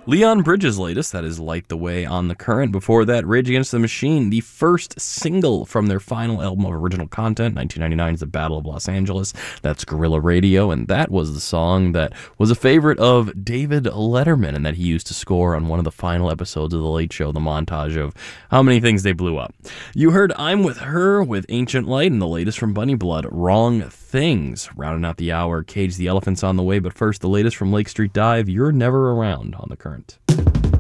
Leon Bridges' latest, that is Light the Way on the Current. Before that, Rage Against the Machine, the first single from their final album of original content, 1999's The Battle of Los Angeles. That's Guerrilla Radio, and that was the song that was a favorite of David Letterman and that he used to score on one of the final episodes of The Late Show, the montage of how many things they blew up. You heard I'm With Her with Ancient Light, and the latest from Bunny Blood, Wrong Things. Rounding out the hour, Cage the Elephant's on the way, but first, the latest from Lake Street Dive, You're Never Around on the Current.